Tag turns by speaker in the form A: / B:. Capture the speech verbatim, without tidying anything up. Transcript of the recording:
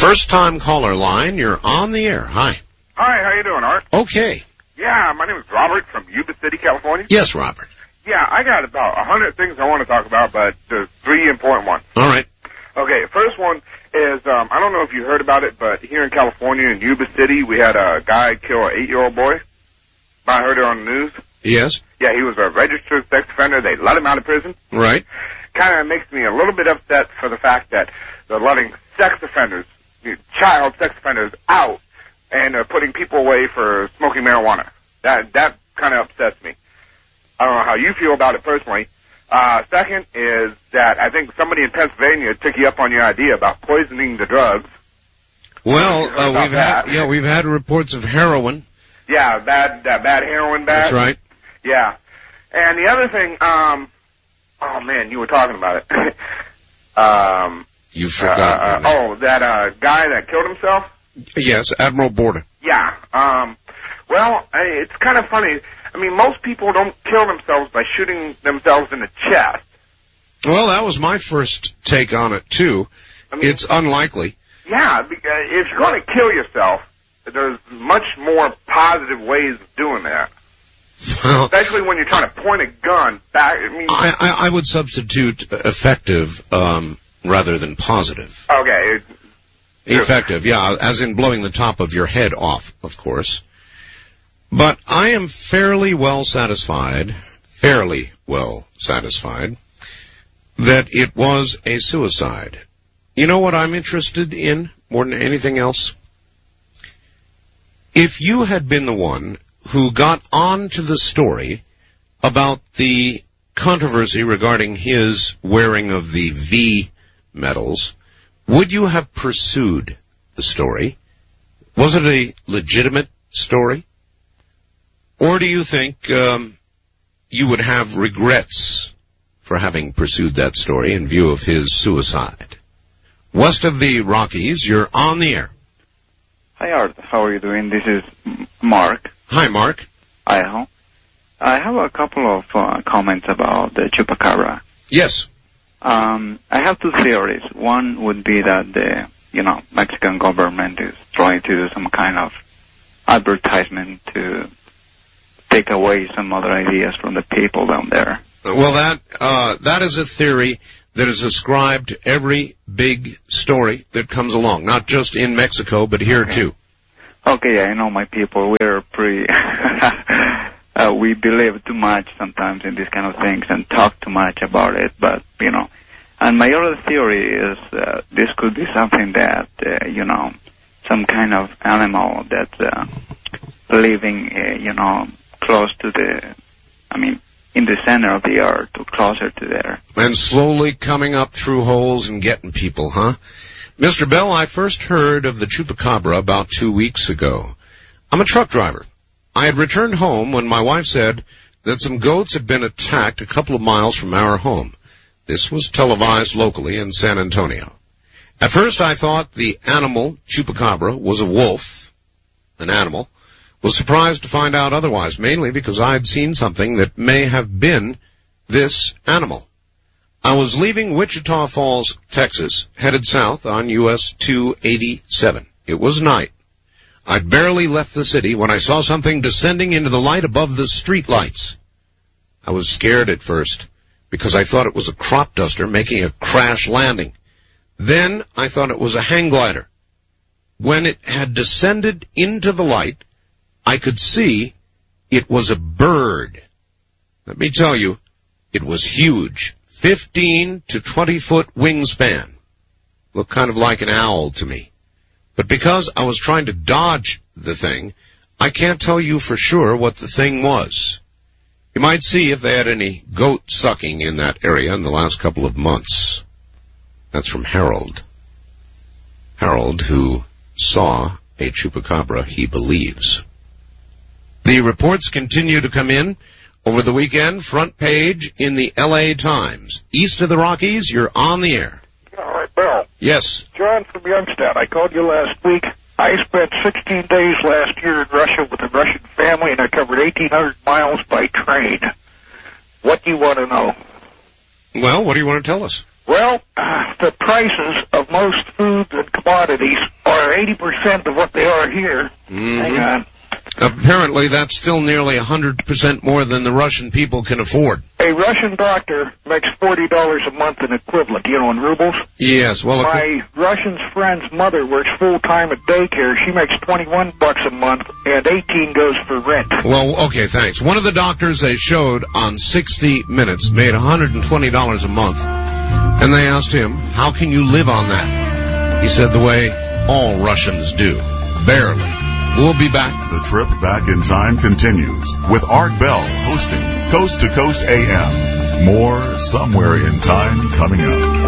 A: First-time caller line, you're on the air. Hi.
B: Hi, how you doing, Art?
A: Okay.
B: Yeah, my name is Robert from Yuba City, California.
A: Yes, Robert.
B: Yeah, I got about a hundred things I want to talk about, but there's three important ones.
A: All right.
B: Okay, first one is, um, I don't know if you heard about it, but here in California, in Yuba City, we had a guy kill an eight-year-old boy. I heard it on the news.
A: Yes.
B: Yeah, he was a registered sex offender. They let him out of prison.
A: Right.
B: Kind of makes me a little bit upset for the fact that they're letting sex offenders, child sex offenders, out, and uh, putting people away for smoking marijuana. That that kind of upsets me. I don't know how you feel about it personally. Uh, second is that I think somebody in Pennsylvania took you up on your idea about poisoning the drugs.
A: Well, uh, we've
B: that.
A: had yeah we've had reports of heroin.
B: Yeah, bad uh, bad heroin, bad.
A: That's right.
B: Yeah, and the other thing, um, oh man, you were talking about it. um,
A: you forgot.
B: Uh, uh, oh, that uh, guy that killed himself.
A: Yes, Admiral Borda.
B: Yeah. Um, well, I, it's kind of funny. I mean, most people don't kill themselves by shooting themselves in the chest.
A: Well, that was my first take on it, too. I mean, it's unlikely.
B: Yeah, because if you're going to kill yourself, there's much more positive ways of doing that. Well, especially when you're trying to point a gun back. I mean,
A: I, I, I would substitute effective um, rather than positive.
B: Okay.
A: Effective, yeah, as in blowing the top of your head off, of course. But I am fairly well satisfied, fairly well satisfied, that it was a suicide. You know what I'm interested in more than anything else? If you had been the one who got on to the story about the controversy regarding his wearing of the V medals, would you have pursued the story? Was it a legitimate story? Or do you think um, you would have regrets for having pursued that story in view of his suicide? West of the Rockies, you're on the air.
C: Hi, Art. How are you doing? This is Mark.
A: Hi, Mark.
C: Hi. I have a couple of uh, comments about the chupacabra.
A: Yes.
C: Um, I have two theories. One would be that the, you know, Mexican government is trying to do some kind of advertisement to take away some other ideas from the people down there.
A: Well, that uh, that is a theory that is ascribed to every big story that comes along, not just in Mexico, but here
C: okay.
A: too.
C: Okay, I know my people. We're pretty. uh, we believe too much sometimes in these kind of things and talk too much about it, but you know. And my other theory is uh, this could be something that uh, you know, some kind of animal that's uh, living, uh, you know, close to the, I mean, in the center of the earth, or closer to there.
A: And slowly coming up through holes and getting people, huh? Mister Bell, I first heard of the chupacabra about two weeks ago. I'm a truck driver. I had returned home when my wife said that some goats had been attacked a couple of miles from our home. This was televised locally in San Antonio. At first I thought the animal, chupacabra, was a wolf, an animal. Was surprised to find out otherwise, mainly because I had seen something that may have been this animal. I was leaving Wichita Falls, Texas, headed south on U S two eighty-seven. It was night. I'd barely left the city when I saw something descending into the light above the street lights. I was scared at first because I thought it was a crop duster making a crash landing. Then I thought it was a hang glider. When it had descended into the light, I could see it was a bird. Let me tell you, it was huge, fifteen to twenty foot wingspan. Looked kind of like an owl to me. But because I was trying to dodge the thing, I can't tell you for sure what the thing was. You might see if they had any goat sucking in that area in the last couple of months. That's from Harold. Harold, who saw a chupacabra, he believes. The reports continue to come in. Over the weekend, front page in the L A Times. East of the Rockies, you're on the air.
D: All right, Bill.
A: Yes.
D: John from Youngstown. I called you last week. I spent sixteen days last year in Russia with a Russian family, and I covered eighteen hundred miles by train. What do you want to know?
A: Well, what do you want to tell us?
D: Well, uh, the prices of most foods and commodities are eighty percent of what they are here.
A: Mm-hmm.
D: Hang on.
A: Apparently, that's still nearly one hundred percent more than the Russian people can afford.
D: A Russian doctor makes forty dollars a month in equivalent, you know, in rubles.
A: Yes, well...
D: My Russian friend's mother works full-time at daycare. She makes twenty-one bucks a month, and eighteen goes for rent.
A: Well, okay, thanks. One of the doctors they showed on sixty minutes made one hundred twenty dollars a month, and they asked him, how can you live on that? He said the way all Russians do, barely. We'll be back.
E: The trip back in time continues with Art Bell hosting Coast to Coast A M. More Somewhere in Time coming up.